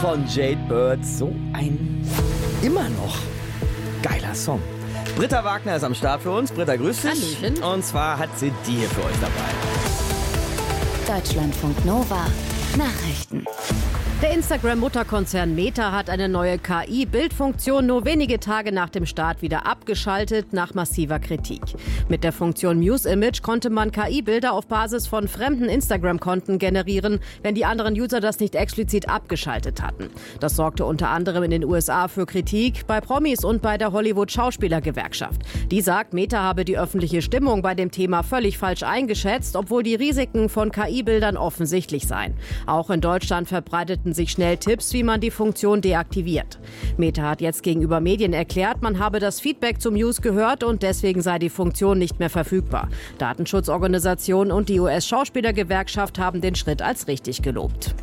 von Jade Bird. So ein immer noch geiler Song. Britta Wagner ist am Start für uns. Britta, grüß dich. Hallöchen. Und zwar hat sie die hier für euch dabei. Deutschlandfunk Nova Nachrichten. Der Instagram-Mutterkonzern Meta hat eine neue KI-Bildfunktion nur wenige Tage nach dem Start wieder abgeschaltet, nach massiver Kritik. Mit der Funktion Muse Image konnte man KI-Bilder auf Basis von fremden Instagram-Konten generieren, wenn die anderen User das nicht explizit abgeschaltet hatten. Das sorgte unter anderem in den USA für Kritik, bei Promis und bei der Hollywood-Schauspielergewerkschaft. Die sagt, Meta habe die öffentliche Stimmung bei dem Thema völlig falsch eingeschätzt, obwohl die Risiken von KI-Bildern offensichtlich seien. Auch in Deutschland verbreiteten sich schnell Tipps, wie man die Funktion deaktiviert. Meta hat jetzt gegenüber Medien erklärt, man habe das Feedback zum News gehört und deswegen sei die Funktion nicht mehr verfügbar. Datenschutzorganisationen und die US-Schauspielergewerkschaft haben den Schritt als richtig gelobt.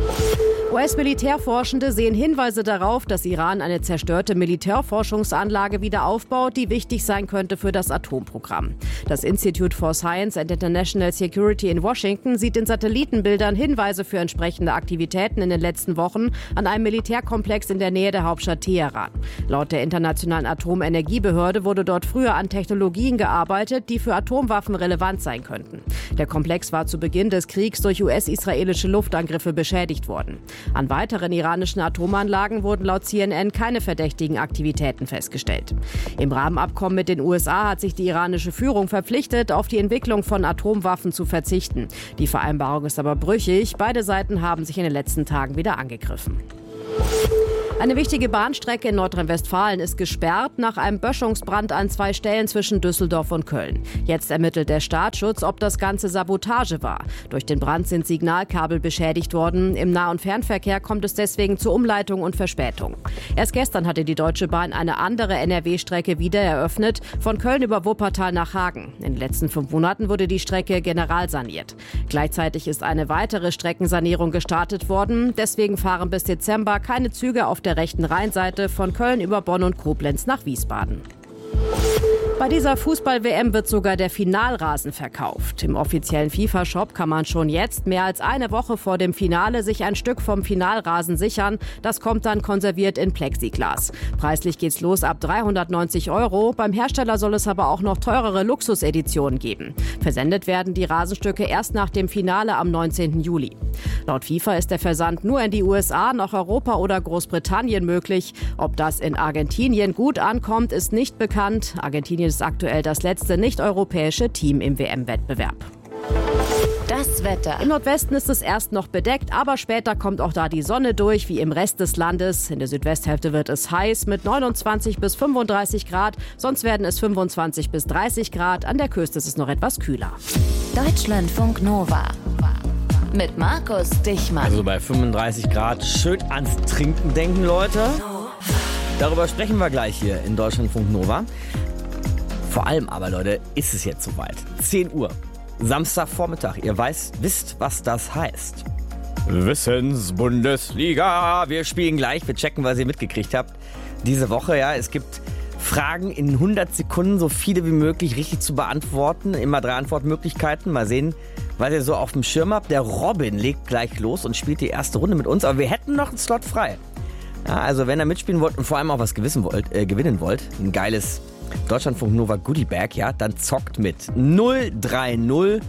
US-Militärforschende sehen Hinweise darauf, dass Iran eine zerstörte Militärforschungsanlage wieder aufbaut, die wichtig sein könnte für das Atomprogramm. Das Institute for Science and International Security in Washington sieht in Satellitenbildern Hinweise für entsprechende Aktivitäten in den letzten Wochen an einem Militärkomplex in der Nähe der Hauptstadt Teheran. Laut der Internationalen Atomenergiebehörde wurde dort früher an Technologien gearbeitet, die für Atomwaffen relevant sein könnten. Der Komplex war zu Beginn des Kriegs durch US-israelische Luftangriffe beschädigt worden. An weiteren iranischen Atomanlagen wurden laut CNN keine verdächtigen Aktivitäten festgestellt. Im Rahmenabkommen mit den USA hat sich die iranische Führung verpflichtet, auf die Entwicklung von Atomwaffen zu verzichten. Die Vereinbarung ist aber brüchig. Beide Seiten haben sich in den letzten Tagen wieder angegriffen. Eine wichtige Bahnstrecke in Nordrhein-Westfalen ist gesperrt nach einem Böschungsbrand an 2 Stellen zwischen Düsseldorf und Köln. Jetzt ermittelt der Staatsschutz, ob das Ganze Sabotage war. Durch den Brand sind Signalkabel beschädigt worden. Im Nah- und Fernverkehr kommt es deswegen zu Umleitung und Verspätung. Erst gestern hatte die Deutsche Bahn eine andere NRW-Strecke wieder eröffnet, von Köln über Wuppertal nach Hagen. In den letzten 5 Monaten wurde die Strecke generalsaniert. Gleichzeitig ist eine weitere Streckensanierung gestartet worden. Deswegen fahren bis Dezember keine Züge auf der rechten Rheinseite von Köln über Bonn und Koblenz nach Wiesbaden. Bei dieser Fußball-WM wird sogar der Finalrasen verkauft. Im offiziellen FIFA-Shop kann man schon jetzt, mehr als eine Woche vor dem Finale, sich ein Stück vom Finalrasen sichern. Das kommt dann konserviert in Plexiglas. Preislich geht's los ab 390 €. Beim Hersteller soll es aber auch noch teurere Luxuseditionen geben. Versendet werden die Rasenstücke erst nach dem Finale am 19. Juli. Laut FIFA ist der Versand nur in die USA, nach Europa oder Großbritannien möglich. Ob das in Argentinien gut ankommt, ist nicht bekannt. Argentinien ist aktuell das letzte nicht-europäische Team im WM-Wettbewerb. Das Wetter. Im Nordwesten ist es erst noch bedeckt, aber später kommt auch da die Sonne durch, wie im Rest des Landes. In der Südwesthälfte wird es heiß mit 29 bis 35 Grad. Sonst werden es 25 bis 30 Grad. An der Küste ist es noch etwas kühler. Deutschlandfunk Nova mit Markus Dichmann. Also bei 35 Grad schön ans Trinken denken, Leute. Darüber sprechen wir gleich hier in Deutschlandfunk Nova. Vor allem aber, Leute, ist es jetzt soweit. 10 Uhr, Samstagvormittag. Ihr wisst, was das heißt. Wissensbundesliga. Wir spielen gleich. Wir checken, was ihr mitgekriegt habt. Diese Woche, ja, es gibt Fragen in 100 Sekunden, so viele wie möglich richtig zu beantworten. Immer 3 Antwortmöglichkeiten. Mal sehen, was ihr so auf dem Schirm habt. Der Robin legt gleich los und spielt die erste Runde mit uns. Aber wir hätten noch einen Slot frei. Ja, also wenn ihr mitspielen wollt und vor allem auch was gewinnen wollt, ein geiles Deutschlandfunk Nova Goodie Bag, ja, dann zockt mit. 030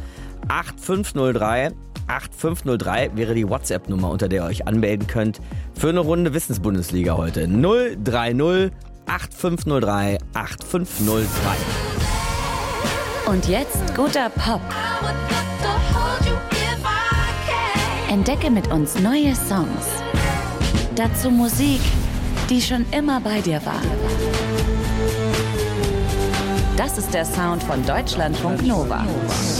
8503 8503 wäre die WhatsApp-Nummer, unter der ihr euch anmelden könnt für eine Runde Wissensbundesliga heute. 030 8503 8503. Und jetzt guter Pop. Entdecke mit uns neue Songs. Dazu Musik, die schon immer bei dir war. Das ist der Sound von Deutschlandfunk Nova.